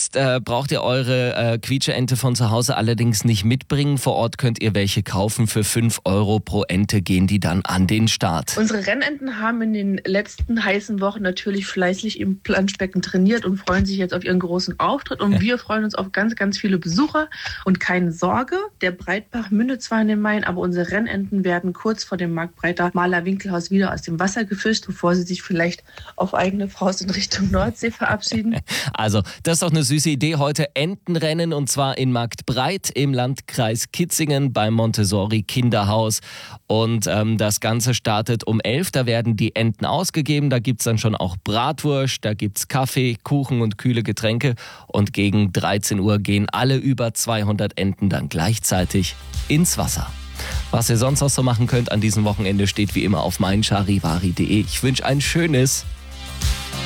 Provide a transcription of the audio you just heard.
Jetzt braucht ihr eure Quietscheente von zu Hause allerdings nicht mitbringen. Vor Ort könnt ihr welche kaufen. Für 5 Euro pro Ente gehen die dann an den Start. Unsere Rennenten haben in den letzten heißen Wochen natürlich fleißig im Planschbecken trainiert und freuen sich jetzt auf ihren großen Auftritt. Und wir freuen uns auf ganz, ganz viele Besucher. Und keine Sorge, der Breitbach mündet zwar in den Main, aber unsere Rennenten werden kurz vor dem Marktbreiter Maler-Winkelhaus wieder aus dem Wasser gefischt, bevor sie sich vielleicht auf eigene Faust in Richtung Nordsee verabschieden. Also, das ist doch eine süße Idee. Heute Entenrennen und zwar in Marktbreit im Landkreis Kitzingen beim Montessori Kinderhaus. Und das Ganze startet um 11. Da werden die Enten ausgegeben. Da gibt es dann schon auch Bratwurst, da gibt es Kaffee, Kuchen und kühle Getränke. Und gegen 13 Uhr gehen alle über 200 Enten dann gleichzeitig ins Wasser. Was ihr sonst noch so machen könnt an diesem Wochenende, steht wie immer auf meincharivari.de. Ich wünsche ein schönes